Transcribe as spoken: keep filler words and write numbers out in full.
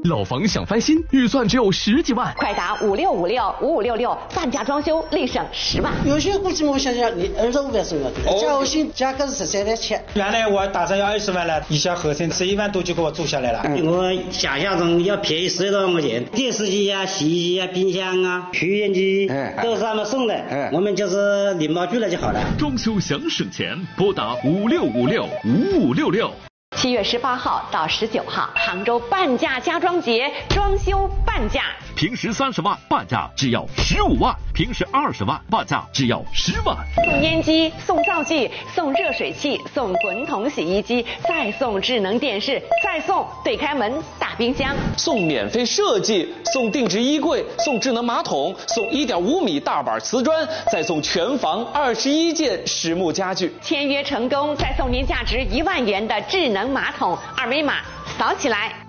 老房想翻新，预算只有十几万， 快打五六五六五五六六，半价装修立省十万。 有些估计我想想，你二十五万送要的，加薪价格是十三万七。 原来我打算要二十万了，一下合成十一万多就给我做下来了。 嗯、我想象中要便宜十多万块钱，电视机啊、洗衣机啊、冰箱啊、抽烟机、嗯、都是他们送的，嗯、我们就是领包具了就好了。 装修想省钱，拨打五六五六五五六六。 七月十八号到十九号，杭州半价家装节，装修半价。 平时三十万，半价只要十五万；平时二十万，半价只要十万。 送烟机，送灶具，送热水器，送滚筒洗衣机，再送智能电视，再送对开门大冰箱， 送免费设计，送定制衣柜，送智能马桶，送一点五米大板瓷砖，再送全房二十一件实木家具。 签约成功，再送您价值一万元的智能马桶，二维码扫起来。